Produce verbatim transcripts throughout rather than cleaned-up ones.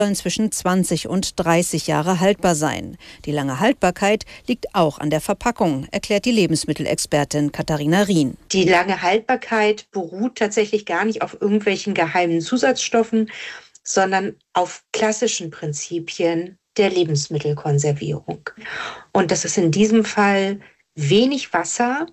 sollen zwischen zwanzig und dreißig Jahre haltbar sein. Die lange Haltbarkeit liegt auch an der Verpackung, erklärt die Lebensmittelexpertin Katharina Rien. Die lange Haltbarkeit beruht tatsächlich gar nicht auf irgendwelchen geheimen Zusatzstoffen, sondern auf klassischen Prinzipien der Lebensmittelkonservierung. Und das ist in diesem Fall wenig Wasser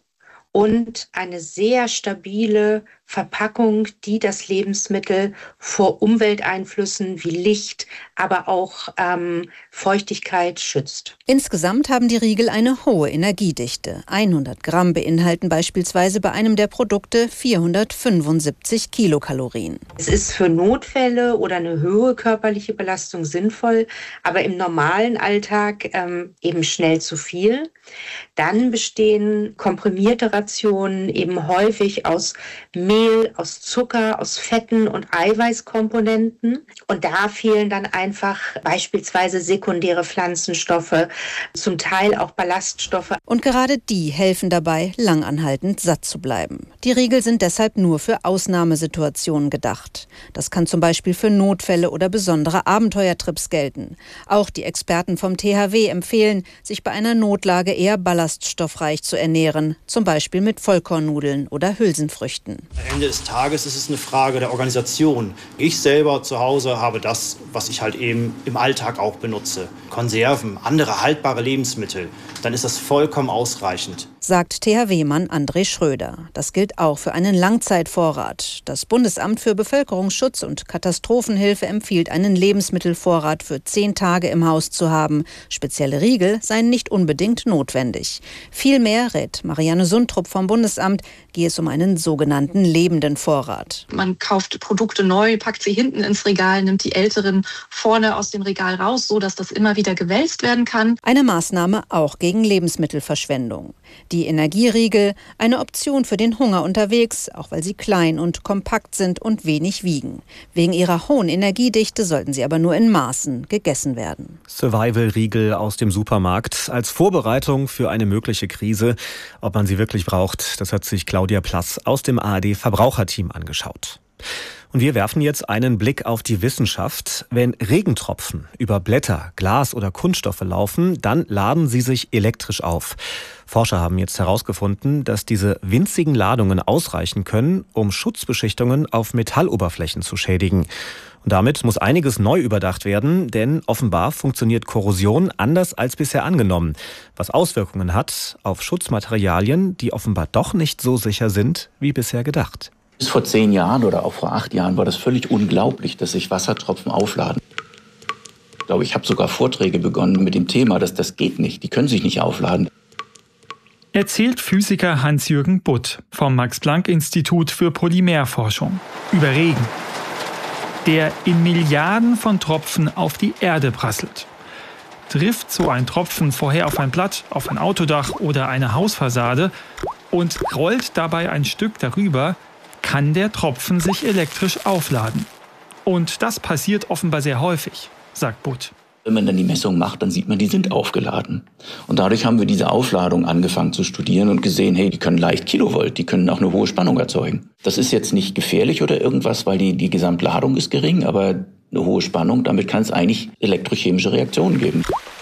und eine sehr stabile Verpackung, die das Lebensmittel vor Umwelteinflüssen wie Licht, aber auch ähm, Feuchtigkeit schützt. Insgesamt haben die Riegel eine hohe Energiedichte. hundert Gramm beinhalten beispielsweise bei einem der Produkte vierhundertfünfundsiebzig Kilokalorien. Es ist für Notfälle oder eine hohe körperliche Belastung sinnvoll, aber im normalen Alltag ähm, eben schnell zu viel. Dann bestehen komprimierte Rationen eben häufig aus Mehl, aus Zucker, aus Fetten und Eiweißkomponenten. Und da fehlen dann einfach beispielsweise sekundäre Pflanzenstoffe, zum Teil auch Ballaststoffe. Und gerade die helfen dabei, langanhaltend satt zu bleiben. Die Riegel sind deshalb nur für Ausnahmesituationen gedacht. Das kann zum Beispiel für Notfälle oder besondere Abenteuertrips gelten. Auch die Experten vom T H W empfehlen, sich bei einer Notlage eher ballaststoffreich zu ernähren, zum Beispiel mit Vollkornnudeln oder Hülsenfrüchten. Am Ende des Tages ist es eine Frage der Organisation. Ich selber zu Hause habe das, was ich halt eben im Alltag auch benutze. Konserven, andere haltbare Lebensmittel. Dann ist das vollkommen ausreichend, sagt T H W-Mann André Schröder. Das gilt auch für einen Langzeitvorrat. Das Bundesamt für Bevölkerungsschutz und Katastrophenhilfe empfiehlt, einen Lebensmittelvorrat für zehn Tage im Haus zu haben. Spezielle Riegel seien nicht unbedingt notwendig. Vielmehr, rät Marianne Sundtrup vom Bundesamt, gehe es um einen sogenannten lebenden Vorrat. Man kauft Produkte neu, packt sie hinten ins Regal, nimmt die älteren vorne aus dem Regal raus, so dass das immer wieder gewälzt werden kann. Eine Maßnahme auch gegen Lebensmittelverschwendung. Die Energieriegel, eine Option für den Hunger unterwegs, auch weil sie klein und kompakt sind und wenig wiegen. Wegen ihrer hohen Energiedichte sollten sie aber nur in Maßen gegessen werden. Survival-Riegel aus dem Supermarkt als Vorbereitung für eine mögliche Krise. Ob man sie wirklich braucht, das hat sich Claudia Plass aus dem A R D-Verbraucherteam angeschaut. Und wir werfen jetzt einen Blick auf die Wissenschaft. Wenn Regentropfen über Blätter, Glas oder Kunststoffe laufen, dann laden sie sich elektrisch auf. Forscher haben jetzt herausgefunden, dass diese winzigen Ladungen ausreichen können, um Schutzbeschichtungen auf Metalloberflächen zu schädigen. Und damit muss einiges neu überdacht werden, denn offenbar funktioniert Korrosion anders als bisher angenommen, was Auswirkungen hat auf Schutzmaterialien, die offenbar doch nicht so sicher sind wie bisher gedacht. Bis vor zehn Jahren oder auch vor acht Jahren war das völlig unglaublich, dass sich Wassertropfen aufladen. Ich glaube, ich habe sogar Vorträge begonnen mit dem Thema, dass das geht nicht, die können sich nicht aufladen. Erzählt Physiker Hans-Jürgen Butt vom Max-Planck-Institut für Polymerforschung über Regen, der in Milliarden von Tropfen auf die Erde prasselt. Trifft so ein Tropfen vorher auf ein Blatt, auf ein Autodach oder eine Hausfassade und rollt dabei ein Stück darüber, kann der Tropfen sich elektrisch aufladen. Und das passiert offenbar sehr häufig, sagt Butt. Wenn man dann die Messung macht, dann sieht man, die sind aufgeladen. Und dadurch haben wir diese Aufladung angefangen zu studieren und gesehen, hey, die können leicht Kilovolt, die können auch eine hohe Spannung erzeugen. Das ist jetzt nicht gefährlich oder irgendwas, weil die, die Gesamtladung ist gering, aber eine hohe Spannung, damit kann es eigentlich elektrochemische Reaktionen geben.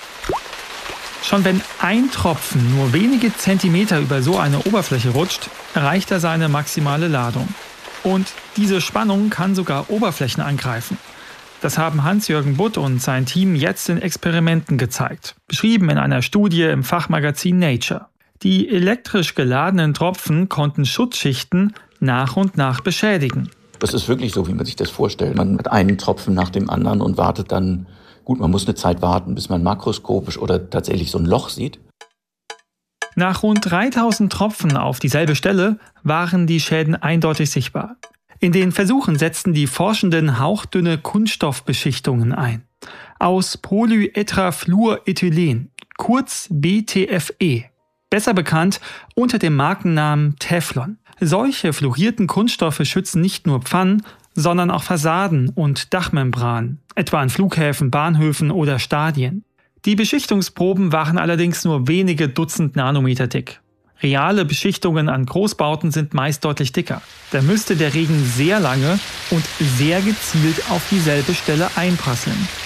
Schon wenn ein Tropfen nur wenige Zentimeter über so eine Oberfläche rutscht, erreicht er seine maximale Ladung. Und diese Spannung kann sogar Oberflächen angreifen. Das haben Hans-Jürgen Butt und sein Team jetzt in Experimenten gezeigt, beschrieben in einer Studie im Fachmagazin Nature. Die elektrisch geladenen Tropfen konnten Schutzschichten nach und nach beschädigen. Das ist wirklich so, wie man sich das vorstellt. Man hat einen Tropfen nach dem anderen und wartet dann. Gut, man muss eine Zeit warten, bis man makroskopisch oder tatsächlich so ein Loch sieht. Nach rund dreitausend Tropfen auf dieselbe Stelle waren die Schäden eindeutig sichtbar. In den Versuchen setzten die Forschenden hauchdünne Kunststoffbeschichtungen ein. Aus Polytetrafluorethylen, kurz B T F E, besser bekannt unter dem Markennamen Teflon. Solche fluorierten Kunststoffe schützen nicht nur Pfannen, sondern auch Fassaden und Dachmembranen, etwa an Flughäfen, Bahnhöfen oder Stadien. Die Beschichtungsproben waren allerdings nur wenige Dutzend Nanometer dick. Reale Beschichtungen an Großbauten sind meist deutlich dicker. Da müsste der Regen sehr lange und sehr gezielt auf dieselbe Stelle einprasseln.